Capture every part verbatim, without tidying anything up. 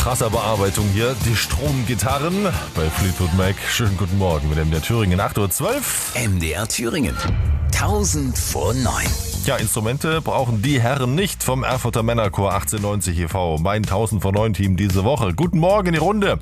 krasser Bearbeitung hier. Die Stromgitarren bei Fleetwood Mac. Schönen guten Morgen mit M D R Thüringen, acht Uhr zwölf. M D R Thüringen, tausend vor neun. Ja, Instrumente brauchen die Herren nicht vom Erfurter Männerchor achtzehnhundertneunzig e V. Mein tausend vor neun Team diese Woche. Guten Morgen in die Runde.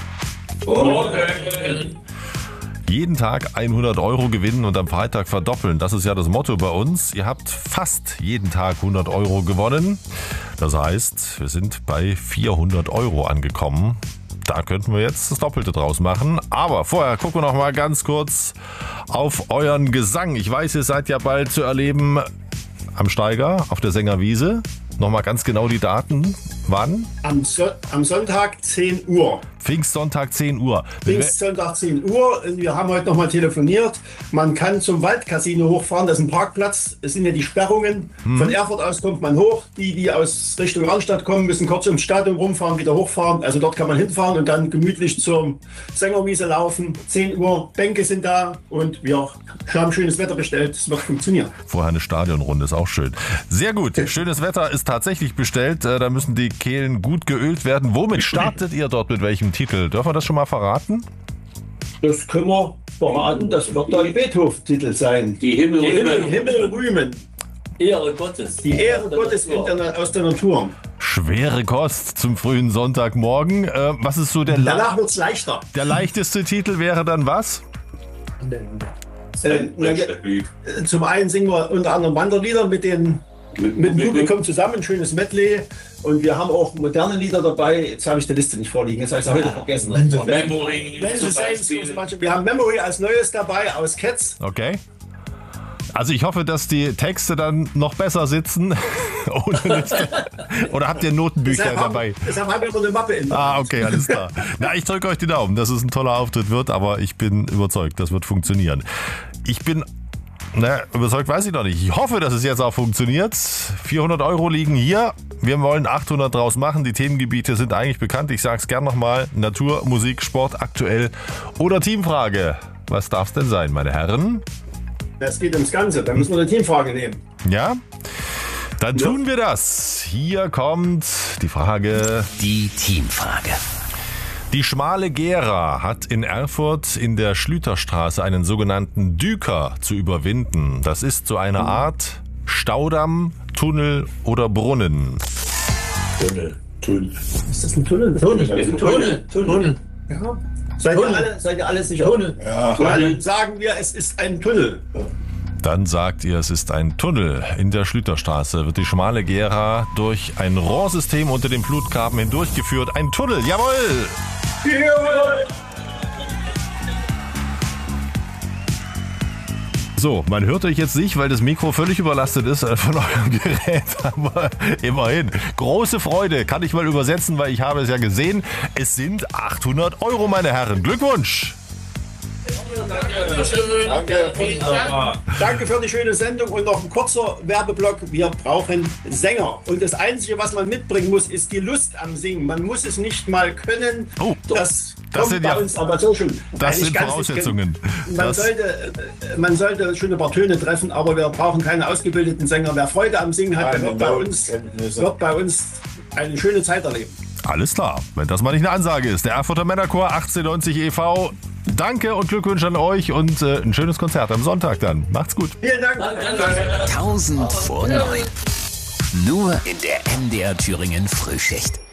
Morgen. Jeden Tag hundert Euro gewinnen und am Freitag verdoppeln. Das ist ja das Motto bei uns. Ihr habt fast jeden Tag hundert Euro gewonnen. Das heißt, wir sind bei vierhundert Euro angekommen. Da könnten wir jetzt das Doppelte draus machen. Aber vorher gucken wir noch mal ganz kurz auf euren Gesang. Ich weiß, ihr seid ja bald zu erleben am Steiger auf der Sängerwiese. Nochmal ganz genau die Daten. Wann? Am, so- am Sonntag zehn Uhr. Pfingstsonntag zehn Uhr. Pfingstsonntag zehn Uhr. Wir haben heute nochmal telefoniert. Man kann zum Waldcasino hochfahren. Das ist ein Parkplatz. Es sind ja die Sperrungen. Hm. Von Erfurt aus kommt man hoch. Die, die aus Richtung Randstadt kommen, müssen kurz ums Stadion rumfahren, wieder hochfahren. Also dort kann man hinfahren und dann gemütlich zur Sängerwiese laufen. zehn Uhr, Bänke sind da und wir haben schönes Wetter bestellt. Es wird funktionieren. Vorher eine Stadionrunde, ist auch schön. Sehr gut. Schönes Wetter ist tatsächlich bestellt. Da müssen die Kehlen gut geölt werden. Womit startet ihr dort? Mit welchem Titel? Dürfen wir das schon mal verraten? Das können wir verraten. Das wird der Beethoven-Titel sein. Die Himmel, Die Himmel, rühmen. Himmel rühmen. Ehre Gottes. Die Ehre Gottes in der, aus der Natur. Schwere Kost zum frühen Sonntagmorgen. Äh, was ist so der, Danach wird es leichter. der leichteste Titel wäre dann was? Äh, na, zum einen singen wir unter anderem Wanderlieder mit, den, mit dem Publikum zusammen, ein schönes Medley. Und wir haben auch moderne Lieder dabei. Jetzt habe ich die Liste nicht vorliegen, jetzt habe ich es heute vergessen. Memory. Wenn zum Sie sein, Beispiel. wir haben Memory als Neues dabei aus Cats. Okay. Also ich hoffe, dass die Texte dann noch besser sitzen. Oder, nicht. Oder habt ihr Notenbücher Deshalb haben, dabei? deshalb haben wir immer eine Mappe in der Ah, Hand. okay, alles klar. Na, ich drücke euch die Daumen, dass es ein toller Auftritt wird, aber ich bin überzeugt, das wird funktionieren. Ich bin, na, überzeugt weiß ich noch nicht. Ich hoffe, dass es jetzt auch funktioniert. vierhundert Euro liegen hier. Wir wollen achthundert draus machen. Die Themengebiete sind eigentlich bekannt. Ich sage es gern nochmal. Natur, Musik, Sport, aktuell oder Teamfrage. Was darf es denn sein, meine Herren? Das geht ums Ganze. Da müssen wir eine Teamfrage nehmen. Ja? Dann tun wir das. Hier kommt die Frage. Die Teamfrage. Die schmale Gera hat in Erfurt in der Schlüterstraße einen sogenannten Düker zu überwinden. Das ist so eine Art Staudamm, Tunnel oder Brunnen. Tunnel. Tunnel. Ist das ein Tunnel? Tunnel. Tunnel. Tunnel. Tunnel. Ja. Seid ihr alle, seid ihr alle sicher? Tunnel. Ja. Dann sagen wir, es ist ein Tunnel. Dann sagt ihr, es ist ein Tunnel. In der Schlüterstraße wird die schmale Gera durch ein Rohrsystem unter dem Flutgraben hindurchgeführt. Ein Tunnel, jawohl! So, man hört euch jetzt nicht, weil das Mikro völlig überlastet ist von eurem Gerät, aber immerhin. Große Freude, kann ich mal übersetzen, weil ich habe es ja gesehen. Es sind achthundert Euro, meine Herren. Glückwunsch! Danke. Danke für die schöne Sendung und noch ein kurzer Werbeblock. Wir brauchen Sänger. Und das Einzige, was man mitbringen muss, ist die Lust am Singen. Man muss es nicht mal können. Oh, das das kommt sind bei ja- uns aber so schon. das Eigentlich sind ganz Voraussetzungen. nicht- Man Das- sollte, man sollte schon ein paar Töne treffen, aber wir brauchen keine ausgebildeten Sänger. Wer Freude am Singen hat, der wird bei uns, wird bei uns eine schöne Zeit erleben. Alles klar, wenn das mal nicht eine Ansage ist. Der Erfurter Männerchor achtzehnhundertneunzig e V. Danke und Glückwünsche an euch und äh, ein schönes Konzert am Sonntag dann. Macht's gut. Vielen Dank. tausend vor neun. Nur in der M D R Thüringen Frühschicht.